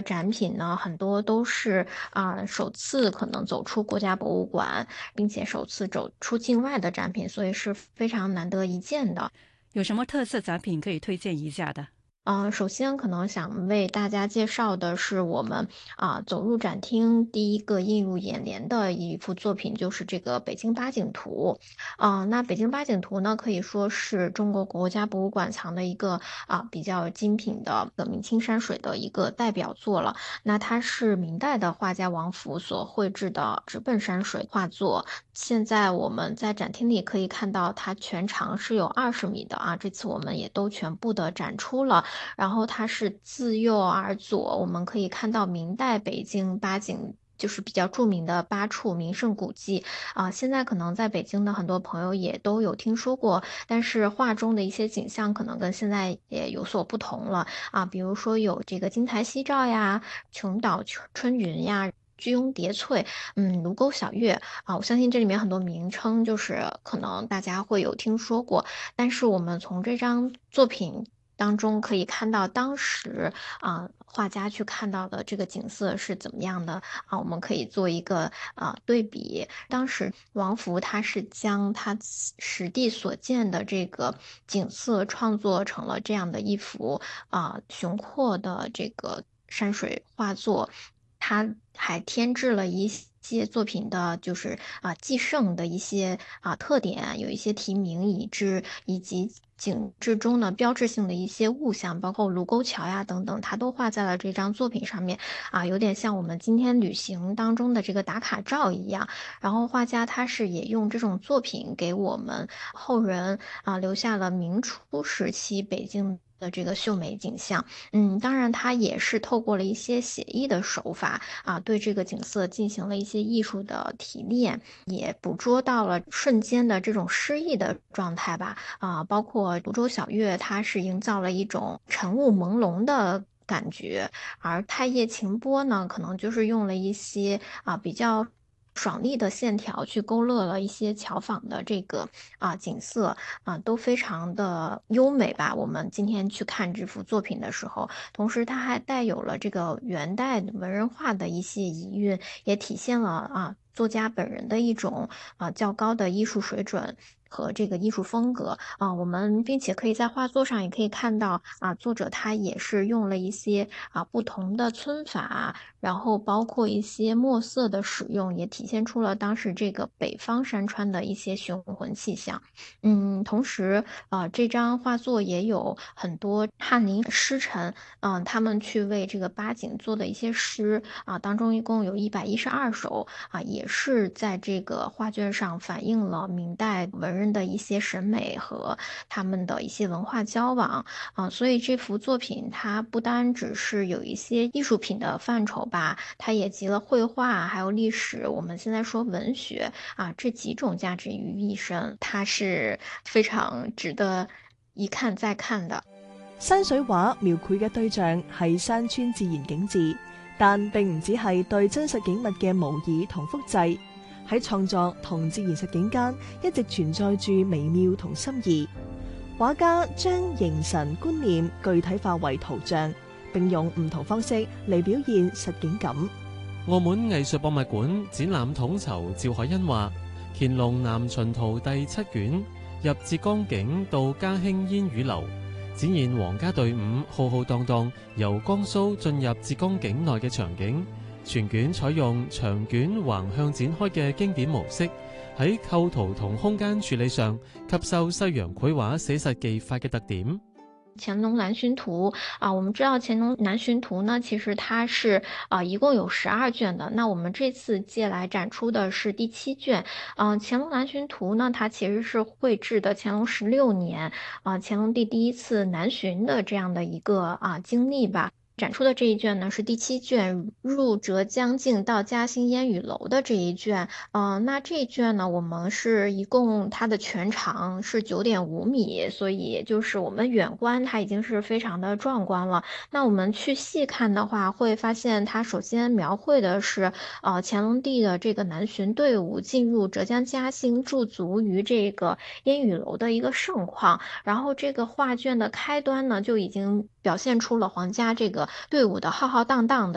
展品呢，很多都是首次可能走出国家博物馆，并且首次走出境外的展品，所以是非常难得一见的。 有什么特色展品可以推荐一下的？ 首先可能想为大家介绍的是我们走入展厅第一个映入眼帘的一幅作品，就是这个《北京八景图》。那《北京八景图》呢，可以说是中国国家博物馆藏的一个比较精品的明清山水的一个代表作了。那它是明代的画家王府所绘制的直奔山水画作。现在我们在展厅里可以看到，它全长是有20米的啊，这次我们也都全部的展出了。然后它是自右而左，我们可以看到明代北京八景。就是比较著名的8处名胜古迹现在可能在北京的很多朋友也都有听说过，但是画中的一些景象可能跟现在也有所不同了比如说有这个金台夕照呀、琼岛春云呀。居庸叠翠，卢沟晓月我相信这里面很多名称就是可能大家会有听说过，但是我们从这张作品当中可以看到当时画家去看到的这个景色是怎么样的我们可以做一个对比。当时王弗他是将他实地所见的这个景色创作成了这样的一幅雄阔的这个山水画作，他还添置了一些作品的，就是既胜的一些特点，有一些题名以及景致中的标志性的一些物象，包括卢沟桥呀等等，它都画在了这张作品上面有点像我们今天旅行当中的这个打卡照一样。然后画家他是也用这种作品给我们后人留下了明初时期北京的这个秀美景象。当然，他也是透过了一些写意的手法对这个景色进行了一些艺术的提炼，也捕捉到了瞬间的这种诗意的状态吧。包括泸州晓月，它是营造了一种晨雾朦胧的感觉，而太液晴波呢，可能就是用了一些比较。爽利的线条去勾勒了一些巧仿的这个景色都非常的优美吧。我们今天去看这幅作品的时候，同时它还带有了这个元代文人画的一些遗韵，也体现了作家本人的一种较高的艺术水准和这个艺术风格我们并且可以在画作上也可以看到作者他也是用了一些不同的皴法，然后包括一些墨色的使用，也体现出了当时这个北方山川的一些雄浑气象。同时这张画作也有很多翰林诗臣，他们去为这个八景做的一些诗当中一共有112首也是在这个画卷上反映了明代文人的一些审美和他们的一些文化交往所以这幅作品它不单只是有一些艺术品的范畴吧，它也集了绘画还有历史，我们现在说文学这几種價值於一身，它是非常值得一看再看的。 山水畫描繪嘅對象係山川自然景緻，但並唔只係對真實景物嘅模擬同複製。喺創作同自然實景間，一直存在住微妙同心意。畫家將形神觀念具體化為圖像，並用唔同方式嚟表現實景感。 澳門藝術博物館展覽統籌趙海欣話：乾隆南巡圖第7卷入浙江境到嘉興煙雨樓，展現皇家隊伍浩浩蕩蕩由江蘇進入浙江境內嘅場景。全卷採用長卷橫向展開嘅經典模式，喺構圖同空間處理上吸收西洋繪畫寫實技法嘅特點。 乾隆南巡圖我們知道乾隆南巡圖呢，其實它是一共有12卷的。那我們這次借來展出的是第7卷。乾隆南巡圖呢，它其實是繪制的乾隆16年乾隆帝第一次南巡的這樣的一個經歷吧。展出的這一卷呢是第7卷，入浙江境到嘉興煙雨樓的這一卷。那這一卷呢，我們是一共它的全長是9.5米，所以也就是我們遠觀它已經是非常的壯觀了。那我們去細看的話，會發現它首先描繪的是乾隆帝的這個南巡隊伍進入浙江嘉興駐足於這個煙雨樓的一個盛況。然後這個畫卷的開端呢，就已經表現出了皇家這個隊伍的浩浩蕩蕩的